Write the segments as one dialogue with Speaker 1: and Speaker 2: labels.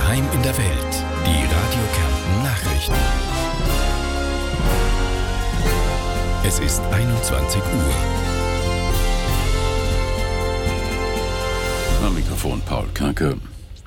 Speaker 1: Daheim in der Welt. Die Radio Kärnten Nachrichten. Es ist 21 Uhr.
Speaker 2: Am Mikrofon Paul Kranke.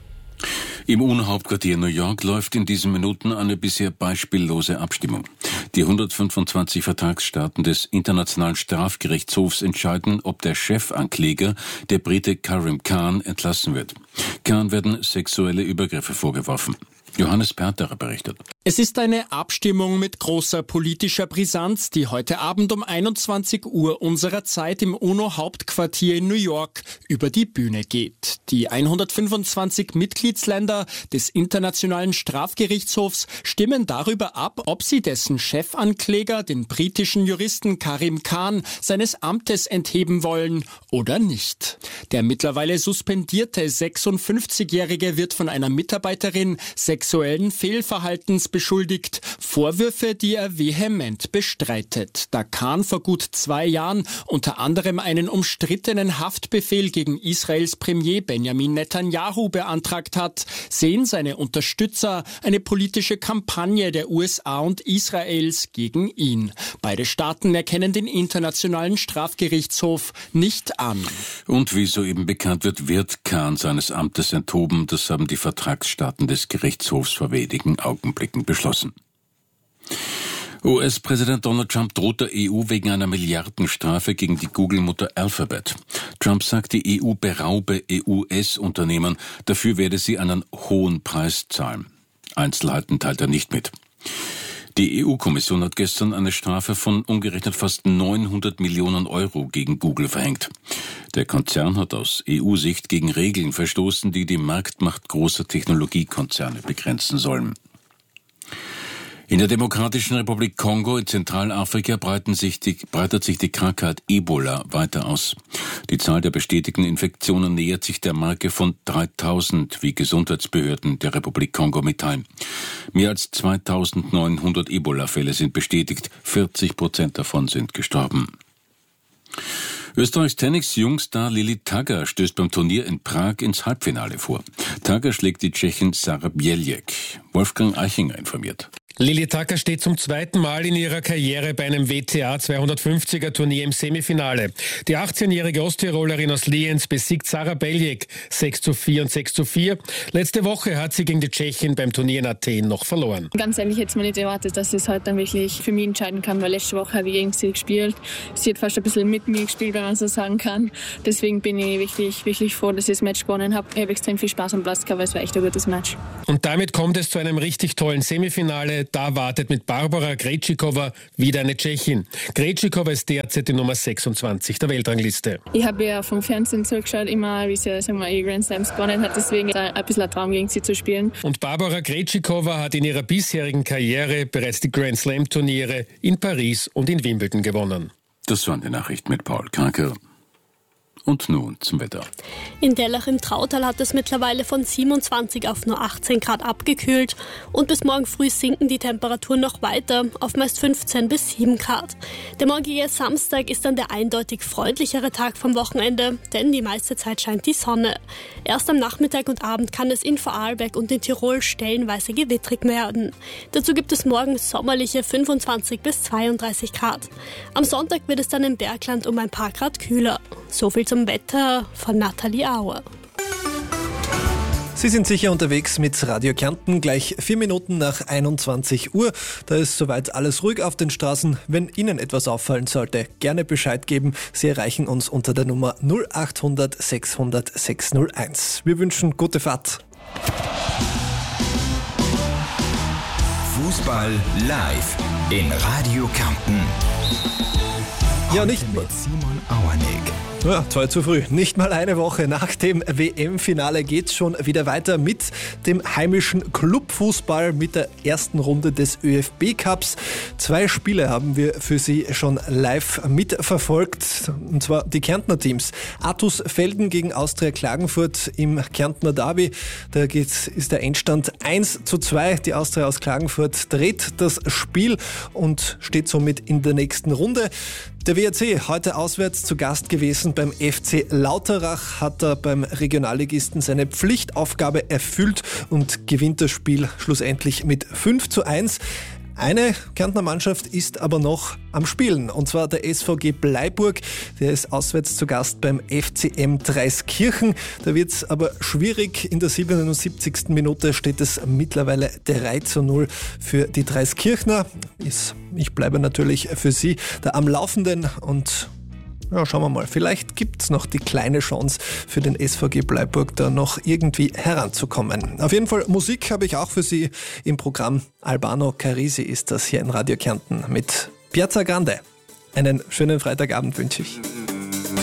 Speaker 2: Im UNO-Hauptquartier New York läuft in diesen Minuten eine bisher beispiellose Abstimmung. Die 125 Vertragsstaaten des Internationalen Strafgerichtshofs entscheiden, ob der Chefankläger, der Brite Karim Khan, entlassen wird. Khan werden sexuelle Übergriffe vorgeworfen. Johannes Perterer berichtet.
Speaker 3: Es ist eine Abstimmung mit großer politischer Brisanz, die heute Abend um 21 Uhr unserer Zeit im UNO-Hauptquartier in New York über die Bühne geht. Die 125 Mitgliedsländer des Internationalen Strafgerichtshofs stimmen darüber ab, ob sie dessen Chefankläger, den britischen Juristen Karim Khan, seines Amtes entheben wollen oder nicht. Der mittlerweile suspendierte 56-Jährige wird von einer Mitarbeiterin sexuellen Fehlverhaltens beschuldigt, Vorwürfe, die er vehement bestreitet. Da Khan vor gut 2 Jahren unter anderem einen umstrittenen Haftbefehl gegen Israels Premier Benjamin Netanyahu beantragt hat, sehen seine Unterstützer eine politische Kampagne der USA und Israels gegen ihn. Beide Staaten erkennen den Internationalen Strafgerichtshof nicht an.
Speaker 2: Und wie soeben bekannt wird Khan seines Amtes enthoben. Das haben die Vertragsstaaten des Gerichtshofs vor wenigen Augenblicken beschlossen. US-Präsident Donald Trump droht der EU wegen einer Milliardenstrafe gegen die Google-Mutter Alphabet. Trump sagt, die EU beraube US-Unternehmen, dafür werde sie einen hohen Preis zahlen. Einzelheiten teilt er nicht mit. Die EU-Kommission hat gestern eine Strafe von umgerechnet fast 900 Millionen Euro gegen Google verhängt. Der Konzern hat aus EU-Sicht gegen Regeln verstoßen, die die Marktmacht großer Technologiekonzerne begrenzen sollen. In der Demokratischen Republik Kongo in Zentralafrika breitet sich die Krankheit Ebola weiter aus. Die Zahl der bestätigten Infektionen nähert sich der Marke von 3000, wie Gesundheitsbehörden der Republik Kongo mitteilen. Mehr als 2900 Ebola-Fälle sind bestätigt, 40% davon sind gestorben. Österreichs Tennis-Jungstar Lili Tagger stößt beim Turnier in Prag ins Halbfinale vor. Tagger schlägt die Tschechin Sara Bieljek. Wolfgang Eichinger informiert.
Speaker 4: Lili Tagger steht zum 2. Mal in ihrer Karriere bei einem WTA 250er Turnier im Semifinale. Die 18-jährige Osttirolerin aus Lienz besiegt Sara Bieljek 6:4 und 6:4. Letzte Woche hat sie gegen die Tschechin beim Turnier in Athen noch verloren.
Speaker 5: Ganz ehrlich, hätte ich mir nicht erwartet, dass es heute dann wirklich für mich entscheiden kann, weil letzte Woche habe ich gegen sie gespielt. Sie hat fast ein bisschen mit mir gespielt, wenn man so sagen kann. Deswegen bin ich wirklich froh, dass ich das Match gewonnen habe. Ich habe extrem viel Spaß am Platz gehabt, weil es war echt ein gutes Match.
Speaker 4: Und damit kommt es zu einem richtig tollen Semifinale. Da wartet mit Barbara Krejcikova wieder eine Tschechin. Krejcikova ist derzeit die Nummer 26 der Weltrangliste.
Speaker 5: Ich habe ja vom Fernsehen zugeschaut, immer wie sie ihre Grand Slams gewonnen hat. Deswegen ein bisschen ein Traum, gegen sie zu spielen.
Speaker 4: Und Barbara Krejcikova hat in ihrer bisherigen Karriere bereits die Grand Slam Turniere in Paris und in Wimbledon gewonnen.
Speaker 2: Das waren die Nachrichten mit Paul Kranke. Und nun zum Wetter.
Speaker 6: In Dellach im Trautal hat es mittlerweile von 27 auf nur 18 Grad abgekühlt und bis morgen früh sinken die Temperaturen noch weiter auf meist 15 bis 7 Grad. Der morgige Samstag ist dann der eindeutig freundlichere Tag vom Wochenende, denn die meiste Zeit scheint die Sonne. Erst am Nachmittag und Abend kann es in Vorarlberg und in Tirol stellenweise gewittrig werden. Dazu gibt es morgen sommerliche 25 bis 32 Grad. Am Sonntag wird es dann im Bergland um ein paar Grad kühler. So viel zum Wetter von Nathalie Auer.
Speaker 7: Sie sind sicher unterwegs mit Radio Kärnten, gleich 4 Minuten nach 21 Uhr. Da ist soweit alles ruhig auf den Straßen. Wenn Ihnen etwas auffallen sollte, gerne Bescheid geben. Sie erreichen uns unter der Nummer 0800 600 601. Wir wünschen gute Fahrt.
Speaker 1: Fußball live in Radio Kärnten.
Speaker 7: Ja, nicht
Speaker 1: mit Simon Auernick.
Speaker 7: Ja, 2 zu früh. Nicht mal eine Woche nach dem WM-Finale geht's schon wieder weiter mit dem heimischen Clubfußball, mit der ersten Runde des ÖFB-Cups. 2 Spiele haben wir für Sie schon live mitverfolgt, und zwar die Kärntner Teams. Artus Velden gegen Austria Klagenfurt im Kärntner Derby. Da ist der Endstand 1:2. Die Austria aus Klagenfurt dreht das Spiel und steht somit in der nächsten Runde. Der WRC, heute auswärts zu Gast gewesen beim FC Lauterach, hat er beim Regionalligisten seine Pflichtaufgabe erfüllt und gewinnt das Spiel schlussendlich mit 5:1. Eine Kärntner Mannschaft ist aber noch am Spielen, und zwar der SVG Bleiburg. Der ist auswärts zu Gast beim FCM Dreiskirchen. Da wird es aber schwierig. In der 77. Minute steht es mittlerweile 3:0 für die Dreiskirchner. Ich bleibe natürlich für sie da am Laufenden und ja, schauen wir mal, vielleicht gibt es noch die kleine Chance für den SVG Bleiburg, da noch irgendwie heranzukommen. Auf jeden Fall Musik habe ich auch für Sie im Programm. Albano Carisi ist das hier in Radio Kärnten mit Piazza Grande. Einen schönen Freitagabend wünsche ich.